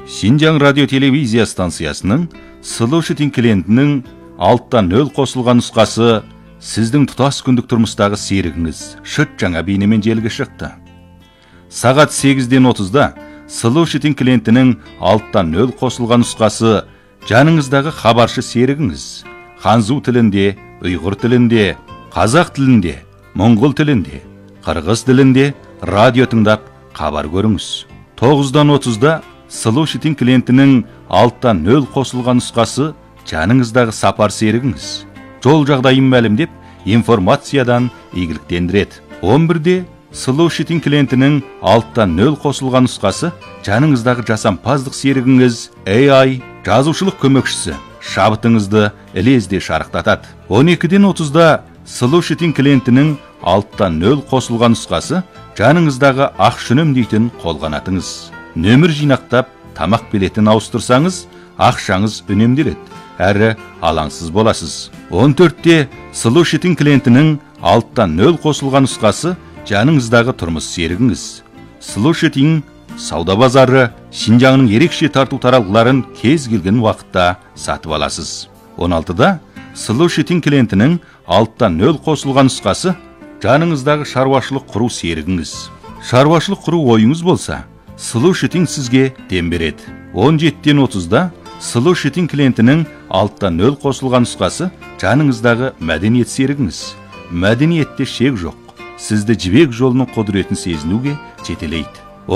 Шинжаң радио телевизия станциясының Слушать клиентінің алттан нөл қосылған нұсқасы сіздің тұтас күндік тұрмыстағы серігіңіз шыт жаңа бейнемен желіге шықты. Сағат 8:30-да Слушать клиентінің алттан нөл қосылған нұсқасы жаныңыздағы хабаршы серігіңіз ханзу тілінде, ұйғыр тілінде, қазақ тілінде, моңғол тілінде, қырғыз тілінде радио тыңдап хабар көріңіз. 9:30-да Слушать клиентінің алттан нөл қосылған нұсқасы жаныңыздағы сапар серігіңіз жол жағдайын мәлімдеп информациядан игіліктендіреді. 11-де Слушать клиентінің алттан нөл қосылған нұсқасы жаныңыздағы жасампаздық серігіңіз AI жазушылық көмекшісі шабытыңызды ілезде шарықтатады. 12:30-да Слушать клиентінің алттан нөл қосылған нұсқасы жаныңыздағы ақшүнім дейтін қолғанатыңыз. Нөмір жинақтап, тамақ билетін ауыстырсаңыз, ақшаңыз үнемделеді, әрі алаңсыз боласыз. 14-те Слушать клиентінің алттан нөл қосылған нұсқасы жаныңыздағы тұрмыс серігіңіз. Слушать сауда базары Шинжаңның ерекше тарту таралғыларын кез келген уақытта сатып аласыз. 16-да Слушать клиентінің алттан нөл қосылған нұсқасы жаныңыздағы шаруашылық құру серігіңіз. Шаруашылық құру ойыңыз болса, Слушать сізге дем береді. 17:30-да Слушать клиентінің алттан нөл қосылған нұсқасы жаныңыздағы мәдениет серігіңіз. Мәдениетте шек жоқ. Сізді жібек жолының құдіретін сезінуге жетелейді.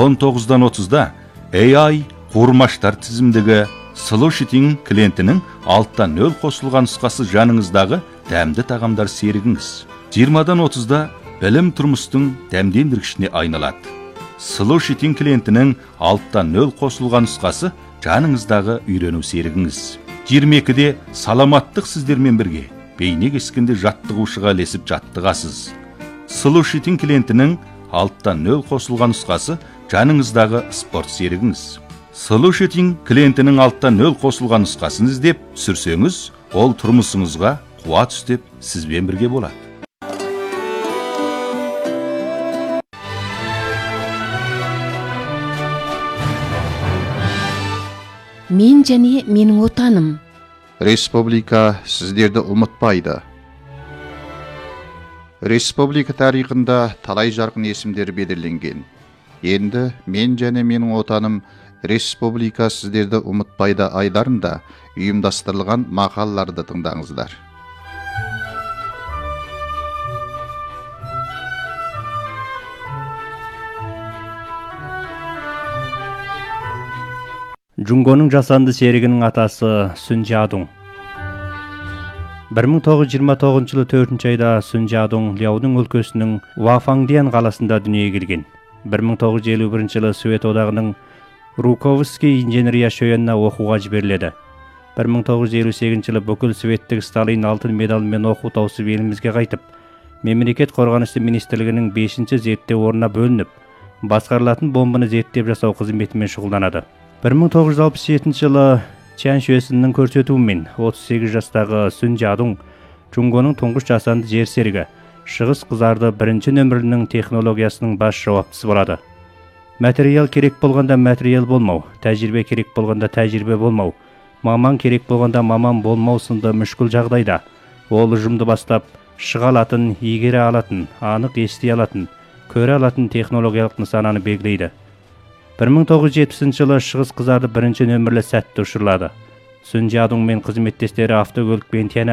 19:30-да AI қуырмаштар тізімдігі Слушать клиентінің алттан нөл қосылған нұсқасы жаныңыздағы дәмді тағамдар серігіңіз. 20:30-да білім тұрмыстың дәмдендіргішіне айналады. Слушать клиентінің алттан нөл қосылған нұсқасы жаныңыздағы үйрену серігіңіз. 22-де саламаттық сіздермен бірге бейне кескенде жаттығушыға ілесіп жаттығасыз. Слушать клиентінің алттан нөл қосылған нұсқасы жаныңыздағы спорт серігіңіз. Слушать клиентінің алттан нөл қосылған нұсқасын іздеп сүрсеңіз, ол тұрмысыңызға қуат үстеп сізбен бірге болады. Мен және менің отаным. Республика сіздерді ұмытпайды. Республика тарихында талай жарқын есімдер белгіленген. Енді мен және менің отаным Республика сіздерді ұмытпайды айларында ұйымдастырылған мақалаларды тыңдаңыздар. Джунгоның жасанды серігінің атасы Сүн Жадун. 1929 жылы 4 айда Сүн Жадун Ляудың өлкесінің Уафаңдиян қаласында дүниеге келген. 1951 жылы Совет одағының Руковский инженерия шойынына оқуға жіберіледі. 1958 жылы бүкіл советтік Сталин алтын медалымен оқу тауысып елімізге қайтып, мемлекет қорғанысы министрлігінің 5-ші зерттеу орнына бөлініп, басқарылатын бомбаны зерттеп жасау қызметімен шұғылданады. 1967 жылы Чан Шуэсіннің көрсетуімен 38 жастағы Сүн Жадун Джунгоның тұңғыш жасанды жер серігі шығыс қызарды бірінші нөмірінің технологиясының бас жауаптысы болады. Материал керек болғанда материал болмау, тәжірибе керек болғанда тәжірибе болмау, маман керек болғанда маман болмау сынды мүшкіл жағдайда ол ұжымды бастап шыға алатын, игере алатын, анық ести алатын, көре алатын технологиялық нысананы белгілейді. 1970 жылы шығыс қызарды бірінші нөмірлі сәтті ұшырылады. Сүн Жадун мен қызметтестері автокөлікпен